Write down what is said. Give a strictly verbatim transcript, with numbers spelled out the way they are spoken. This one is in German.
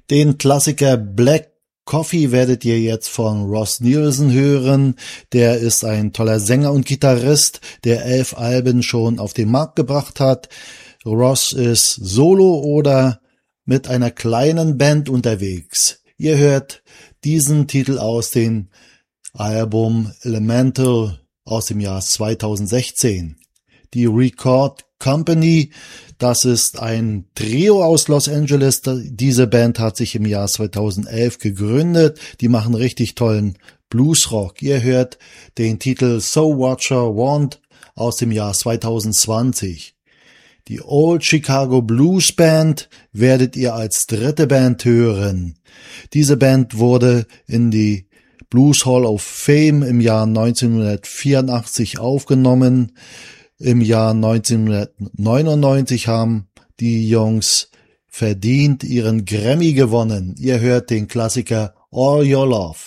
Den Klassiker Black Coffee werdet ihr jetzt von Ross Nielsen hören. Der ist ein toller Sänger und Gitarrist, der elf Alben schon auf den Markt gebracht hat. Ross ist solo oder mit einer kleinen Band unterwegs. Ihr hört diesen Titel aus dem Album Elemental aus dem Jahr zweitausendsechzehn. Die Record Company, das ist ein Trio aus Los Angeles. Diese Band hat sich im Jahr zweitausendelf gegründet. Die machen richtig tollen Bluesrock. Ihr hört den Titel So What You Want aus dem Jahr zweitausendzwanzig. Die Old Chicago Blues Band werdet ihr als dritte Band hören. Diese Band wurde in die Blues Hall of Fame im Jahr neunzehnhundertvierundachtzig aufgenommen. Im Jahr neunzehnhundertneunundneunzig haben die Jungs verdient ihren Grammy gewonnen. Ihr hört den Klassiker All Your Love.